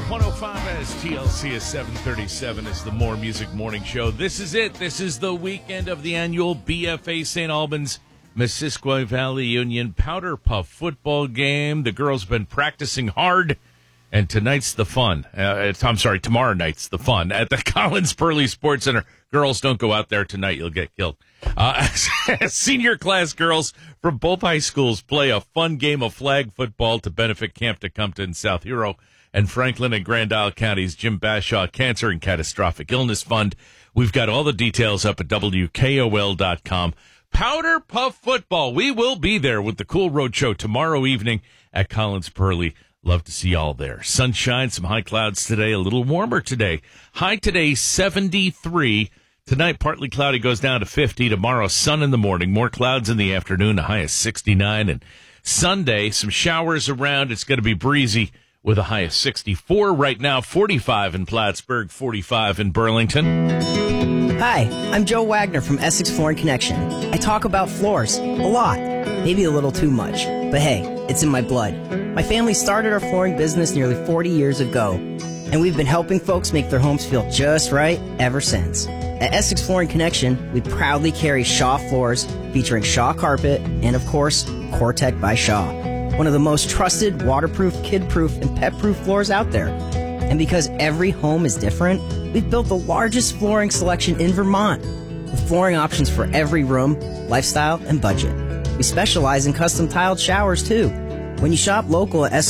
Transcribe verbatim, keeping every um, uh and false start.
one oh five as T L C is seven thirty-seven is the More Music Morning Show. This is it. This is the weekend of the annual B F A Saint Albans Missisquoi Valley Union Powder Puff football game. The girls have been practicing hard, and tonight's the fun. Uh, I'm sorry, tomorrow night's the fun at the Collins Pearly Sports Center. Girls, don't go out there tonight. You'll get killed. Uh, senior class girls from both high schools play a fun game of flag football to benefit Camp Tecumseh and South Hero and Franklin and Grand Isle County's Jim Bashaw Cancer and Catastrophic Illness Fund. We've got all the details up at W K O L dot com. Powder Puff Football. We will be there with the Cool Road Show tomorrow evening at Collins Pearly. Love to see y'all there. Sunshine, some high clouds today, a little warmer today. High today, seventy-three. Tonight, partly cloudy, goes down to fifty. Tomorrow, sun in the morning, more clouds in the afternoon, a high of sixty-nine. And Sunday, some showers around. It's going to be breezy with a high of sixty-four. Right now, forty-five in Plattsburgh, forty-five in Burlington. Hi, I'm Joe Wagner from Essex Flooring Connection. I talk about floors a lot, maybe a little too much, but hey, it's in my blood. My family started our flooring business nearly forty years ago, and we've been helping folks make their homes feel just right ever since. At Essex Flooring Connection, we proudly carry Shaw floors featuring Shaw carpet and, of course, Core-Tec by Shaw, one of the most trusted, waterproof, kid-proof, and pet-proof floors out there. And because every home is different, we've built the largest flooring selection in Vermont, with flooring options for every room, lifestyle, and budget. We specialize in custom tiled showers, too. When you shop local at Essex